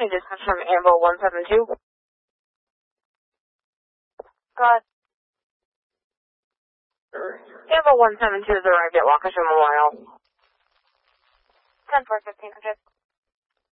me dispatch from Ambo 172. God. Ambo 172 has arrived at Waukesha Memorial. 10-4-1500.